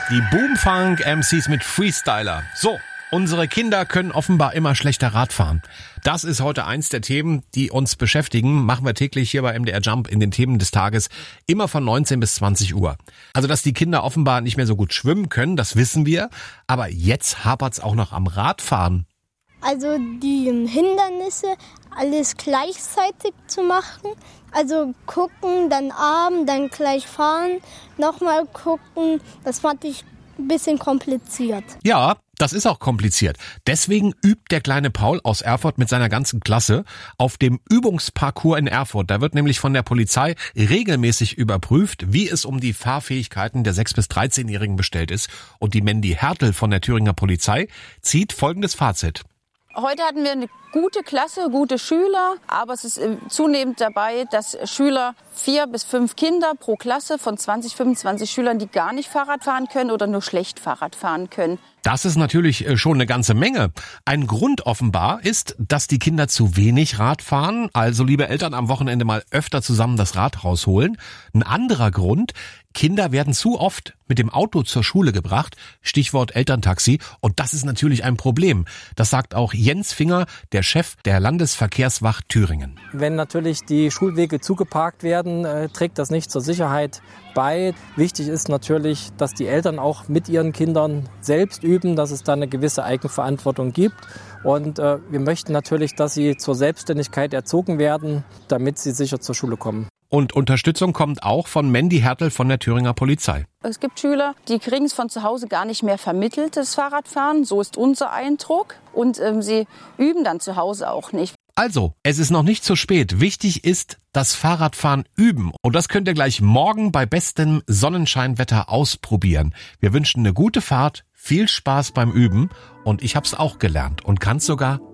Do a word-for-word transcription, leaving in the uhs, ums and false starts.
Die Boomfunk-M Cs mit Freestyler. So, unsere Kinder können offenbar immer schlechter Rad fahren. Das ist heute eins der Themen, die uns beschäftigen. Machen wir täglich hier bei M D R Jump in den Themen des Tages, immer von neunzehn bis zwanzig Uhr. Also, dass die Kinder offenbar nicht mehr so gut schwimmen können, das wissen wir. Aber jetzt hapert's auch noch am Radfahren. Also die Hindernisse, alles gleichzeitig zu machen. Also gucken, dann armen, dann gleich fahren, nochmal gucken. Das fand ich ein bisschen kompliziert. Ja, das ist auch kompliziert. Deswegen übt der kleine Paul aus Erfurt mit seiner ganzen Klasse auf dem Übungsparcours in Erfurt. Da wird nämlich von der Polizei regelmäßig überprüft, wie es um die Fahrfähigkeiten der sechs- bis dreizehnjährigen bestellt ist. Und die Mandy Hertel von der Thüringer Polizei zieht folgendes Fazit. Heute hatten wir eine gute Klasse, gute Schüler, aber es ist zunehmend dabei, dass Schüler vier bis fünf Kinder pro Klasse von zwanzig, fünfundzwanzig Schülern, die gar nicht Fahrrad fahren können oder nur schlecht Fahrrad fahren können. Das ist natürlich schon eine ganze Menge. Ein Grund offenbar ist, dass die Kinder zu wenig Rad fahren, also liebe Eltern am Wochenende mal öfter zusammen das Rad rausholen. Ein anderer Grund, Kinder werden zu oft mit dem Auto zur Schule gebracht, Stichwort Elterntaxi, und das ist natürlich ein Problem. Das sagt auch Jens Finger, der Chef der Landesverkehrswacht Thüringen. Wenn natürlich die Schulwege zugeparkt werden, äh, trägt das nicht zur Sicherheit bei. Wichtig ist natürlich, dass die Eltern auch mit ihren Kindern selbst üben, dass es da eine gewisse Eigenverantwortung gibt. Und äh, wir möchten natürlich, dass sie zur Selbstständigkeit erzogen werden, damit sie sicher zur Schule kommen. Und Unterstützung kommt auch von Mandy Hertel von der Thüringer Polizei. Es gibt Schüler, die kriegen es von zu Hause gar nicht mehr vermittelt, das Fahrradfahren. So ist unser Eindruck. Und ähm, sie üben dann zu Hause auch nicht. Also, es ist noch nicht zu spät. Wichtig ist, das Fahrradfahren üben. Und das könnt ihr gleich morgen bei bestem Sonnenscheinwetter ausprobieren. Wir wünschen eine gute Fahrt, viel Spaß beim Üben. Und ich hab's auch gelernt und kann's sogar